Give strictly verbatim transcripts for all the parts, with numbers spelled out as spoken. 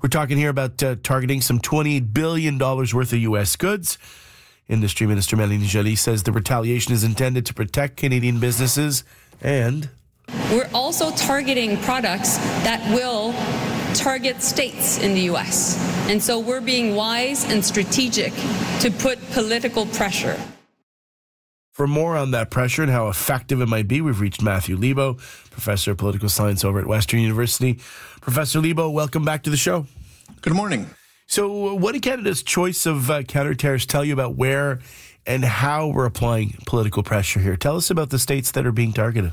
We're talking here about uh, targeting some twenty-eight billion dollars worth of U S goods. Industry Minister Mélanie Joly says the retaliation is intended to protect Canadian businesses, and we're also targeting products that will target states in the U S. And so we're being wise and strategic to put political pressure. For more on that pressure and how effective it might be, we've reached Matthew Lebo, professor of political science over at Western University. Professor Lebo, welcome back to the show. Good morning. So what did Canada's choice of uh, counter tariffs tell you about where and how we're applying political pressure here? Tell us about the states that are being targeted.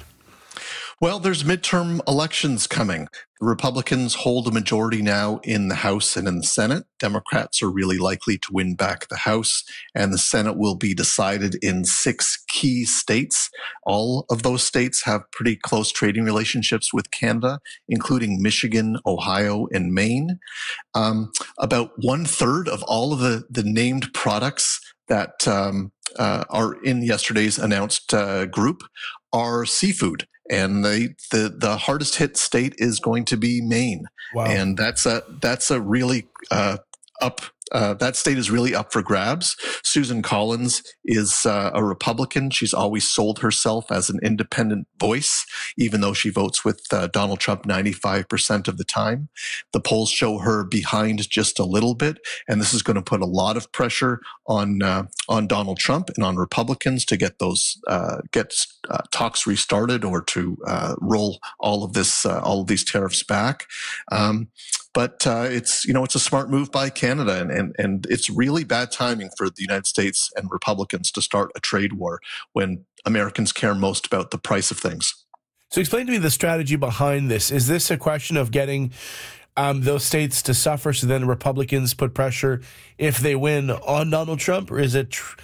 Well, there's midterm elections coming. The Republicans hold a majority now in the House and in the Senate. Democrats are really likely to win back the House, and the Senate will be decided in six key states. All of those states have pretty close trading relationships with Canada, including Michigan, Ohio, and Maine. Um, about one third of all of the, the named products that um, uh, are in yesterday's announced uh, group are seafood. And the, the the hardest hit state is going to be Maine, wow. and that's a that's a really uh, up. Uh, that state is really up for grabs. Susan Collins is uh, a Republican. She's always sold herself as an independent voice, even though she votes with uh, Donald Trump ninety-five percent of the time. The polls show her behind just a little bit, and this is going to put a lot of pressure on uh, on Donald Trump and on Republicans to get those uh, get uh, talks restarted or to uh, roll all of this uh, all of these tariffs back. Um, But uh, it's, you know, it's a smart move by Canada, and, and, and it's really bad timing for the United States and Republicans to start a trade war when Americans care most about the price of things. So explain to me the strategy behind this. Is this a question of getting um, those states to suffer so then Republicans put pressure if they win on Donald Trump, or is it tr-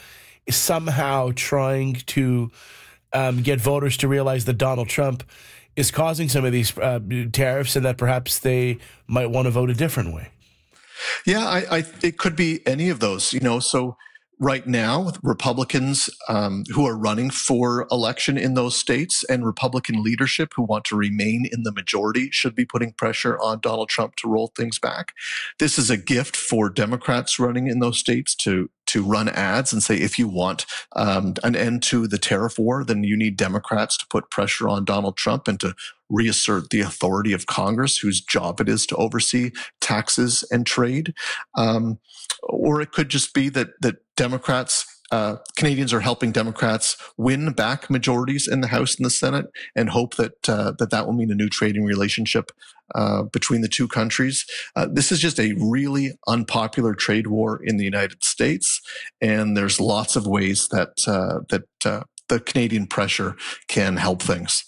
somehow trying to um, get voters to realize that Donald Trump is causing some of these uh, tariffs and that perhaps they might want to vote a different way? Yeah, I, I, it could be any of those, you know, so right now, Republicans um, who are running for election in those states and Republican leadership who want to remain in the majority should be putting pressure on Donald Trump to roll things back. This is a gift for Democrats running in those states to to run ads and say, if you want um, an end to the tariff war, then you need Democrats to put pressure on Donald Trump and to reassert the authority of Congress, whose job it is to oversee taxes and trade. Um, or it could just be that that Democrats, uh, Canadians are helping Democrats win back majorities in the House and the Senate, and hope that uh, that that will mean a new trading relationship uh, between the two countries. Uh, this is just a really unpopular trade war in the United States, and there's lots of ways that uh, that uh, the Canadian pressure can help things.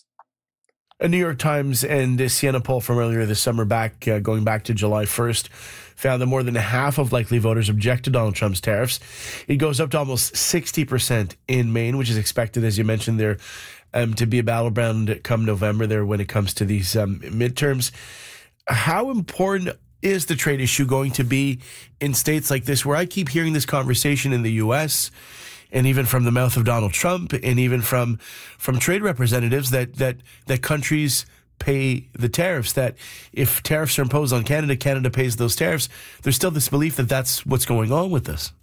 A New York Times and a Siena poll from earlier this summer, back uh, going back to July first, found that more than half of likely voters object to Donald Trump's tariffs. It goes up to almost sixty percent in Maine, which is expected, as you mentioned there, um, to be a battleground come November there when it comes to these um, midterms. How important is the trade issue going to be in states like this, where I keep hearing this conversation in the U S and even from the mouth of Donald Trump and even from from trade representatives that that that countries pay the tariffs, that if tariffs are imposed on Canada, Canada pays those tariffs? There's still this belief that that's what's going on with this.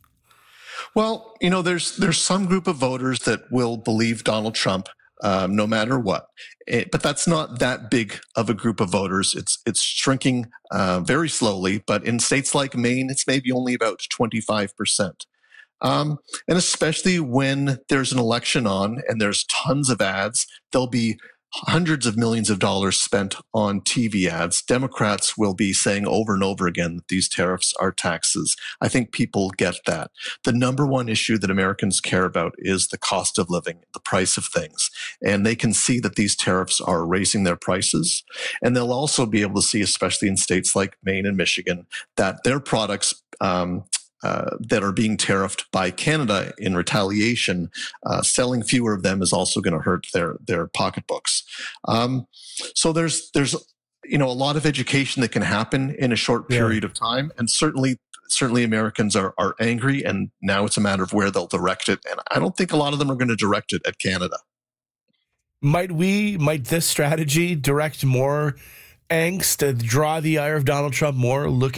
Well, you know, there's there's some group of voters that will believe Donald Trump um, no matter what. It, but that's not that big of a group of voters. It's it's shrinking uh, very slowly. But in states like Maine, it's maybe only about twenty-five percent. Um, and especially when there's an election on and there's tons of ads, there'll be hundreds of millions of dollars spent on T V ads. Democrats will be saying over and over again that these tariffs are taxes. I think people get that. The number one issue that Americans care about is the cost of living, the price of things. And they can see that these tariffs are raising their prices. And they'll also be able to see, especially in states like Maine and Michigan, that their products um, Uh, that are being tariffed by Canada in retaliation, uh, selling fewer of them is also going to hurt their their pocketbooks. Um, so there's there's you know a lot of education that can happen in a short period yeah. of time, and certainly certainly Americans are are angry, and now it's a matter of where they'll direct it. And I don't think a lot of them are going to direct it at Canada. Might we? Might this strategy direct more angst, to draw the ire of Donald Trump more? Look